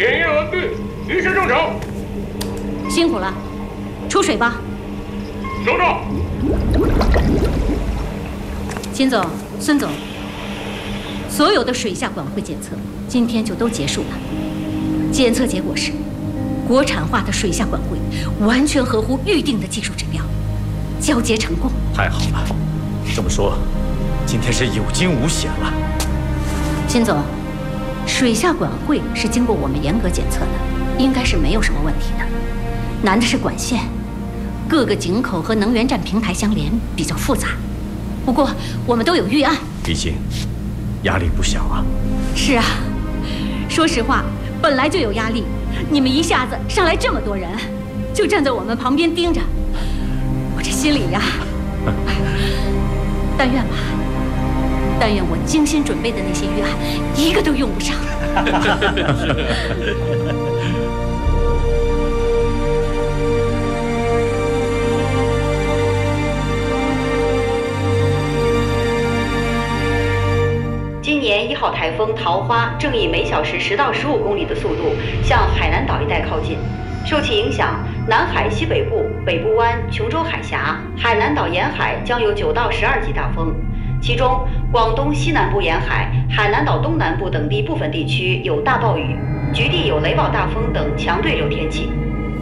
检验完毕，一切正常。 辛苦了，出水吧。 收到。 秦总、孙总，所有的水下管会检测今天就都结束了。检测结果是，国产化的水下管会完全合乎预定的技术指标，交接成功。 太好了，这么说，今天是有惊无险了。 秦总，水下管会是经过我们严格检测的，应该是没有什么问题的。难的是管线，各个井口和能源站平台相连，比较复杂。不过我们都有预案。 毕竟压力不小啊。 是啊，说实话，本来就有压力，你们一下子上来这么多人，就站在我们旁边盯着，我这心里呀，但愿吧，但愿我精心准备的那些预案一个都用不上。 今年1号台风桃花正以每小时10到15公里的速度向海南岛一带靠近，受其影响，南海西北部、北部湾、琼州海峡、海南岛沿海将有9到12级大风，其中广东西南部沿海、海南岛东南部等地部分地区有大暴雨，局地有雷暴大风等强对流天气。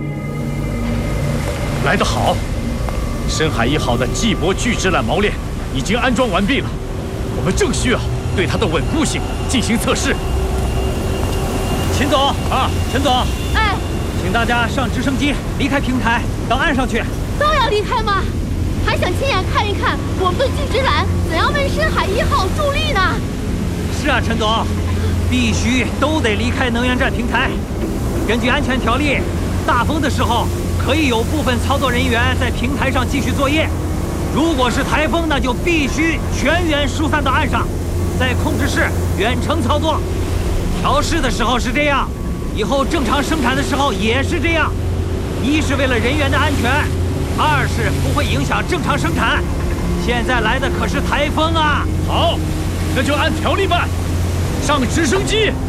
来得好，深海1号的季泊巨制缆锚链已经安装完毕了，我们正需要对它的稳固性进行测试。 秦总啊，陈总， 哎， 请大家上直升机离开平台，到岸上去。 都要离开吗？还想亲眼看一看我们的巨制缆怎样为深海1号助力呢？ 是啊，陈总，必须都得离开能源站平台。根据安全条例，大风的时候可以有部分操作人员在平台上继续作业，如果是台风，那就必须全员疏散到岸上，在控制室远程操作。调试的时候是这样，以后正常生产的时候也是这样。一是为了人员的安全，二是不会影响正常生产。现在来的可是台风啊！ 好，那就按条例办，上直升机。